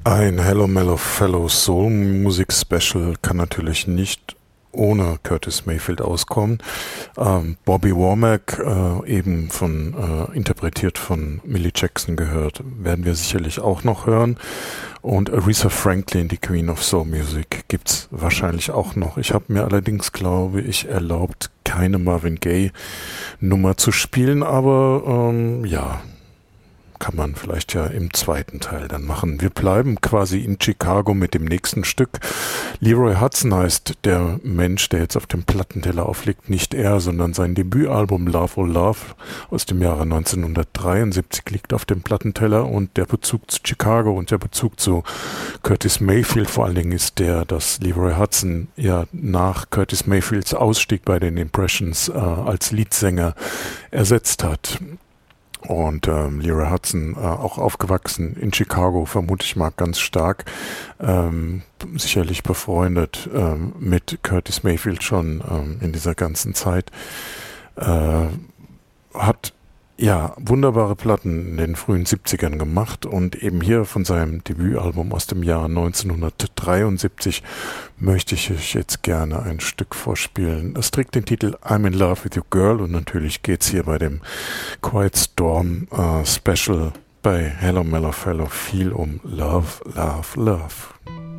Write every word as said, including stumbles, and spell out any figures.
Ein Hello Mellow Fellow Soul Music Special kann natürlich nicht ohne Curtis Mayfield auskommen. Ähm, Bobby Womack, äh, eben von äh, interpretiert von Millie Jackson gehört, werden wir sicherlich auch noch hören. Und Aretha Franklin, die Queen of Soul Music, gibt's wahrscheinlich auch noch. Ich habe mir allerdings, glaube ich, erlaubt, keine Marvin Gaye Nummer zu spielen, aber ähm, ja, kann man vielleicht ja im zweiten Teil dann machen. Wir bleiben quasi in Chicago mit dem nächsten Stück. Leroy Hudson heißt der Mensch, der jetzt auf dem Plattenteller auflegt, nicht er, sondern sein Debütalbum Love Oh Love aus dem Jahre neunzehnhundertdreiundsiebzig liegt auf dem Plattenteller, und der Bezug zu Chicago und der Bezug zu Curtis Mayfield vor allen Dingen ist der, dass Leroy Hudson ja nach Curtis Mayfields Ausstieg bei den Impressions äh, als Leadsänger ersetzt hat. Und ähm, Leroy Hudson, äh, auch aufgewachsen in Chicago, vermute ich mal ganz stark, ähm, sicherlich befreundet ähm, mit Curtis Mayfield schon ähm, in dieser ganzen Zeit, äh, hat ja wunderbare Platten in den frühen siebzigern gemacht, und eben hier von seinem Debütalbum aus dem Jahr neunzehnhundertdreiundsiebzig möchte ich euch jetzt gerne ein Stück vorspielen. Das trägt den Titel I'm in Love with Your Girl, und natürlich geht's hier bei dem Quiet Storm äh, Special bei Hello Mellow Fellow viel um Love, Love, Love.